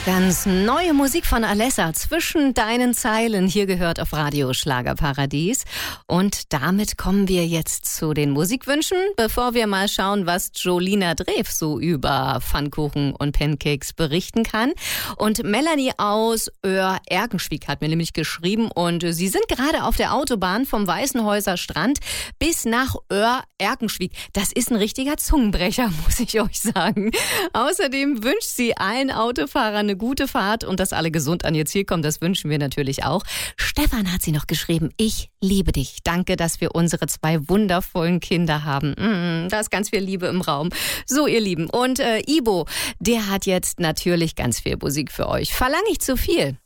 Ganz neue Musik von Alessa zwischen deinen Zeilen. Hier gehört auf Radio Schlagerparadies. Und damit kommen wir jetzt zu den Musikwünschen, bevor wir mal schauen, was Jolina Drew so über Pfannkuchen und Pancakes berichten kann. Und Melanie aus Oer-Erkenschwick hat mir nämlich geschrieben und sie sind gerade auf der Autobahn vom Weißenhäuser Strand bis nach Oer-Erkenschwick. Das ist ein richtiger Zungenbrecher, muss ich euch sagen. Außerdem wünscht sie allen Autofahrern eine gute Fahrt und dass alle gesund an ihr Ziel kommen, das wünschen wir natürlich auch. Stefan hat sie noch geschrieben, ich liebe dich. Danke, dass wir unsere 2 wundervollen Kinder haben. Da ist ganz viel Liebe im Raum. So, ihr Lieben. Und Ibo, der hat jetzt natürlich ganz viel Musik für euch. Verlange ich zu viel?